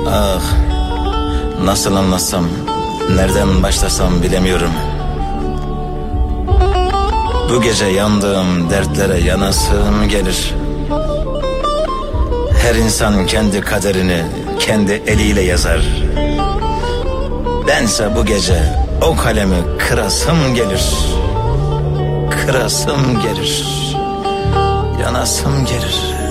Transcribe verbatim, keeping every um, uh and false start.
Ah, nasıl anlatsam, nereden başlasam bilemiyorum. Bu gece yandığım dertlere yanasım gelir. Her insan kendi kaderini kendi eliyle yazar. Bense bu gece o kalemi kırasım gelir. Kırasım gelir. Yanasım gelir.